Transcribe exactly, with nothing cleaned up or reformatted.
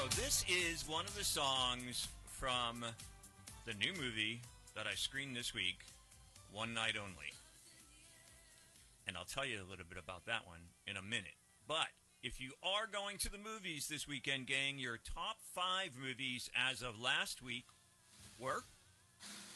So this is one of the songs from the new movie that I screened this week, One Night Only. And I'll tell you a little bit about that one in a minute. But if you are going to the movies this weekend, gang, your top five movies as of last week were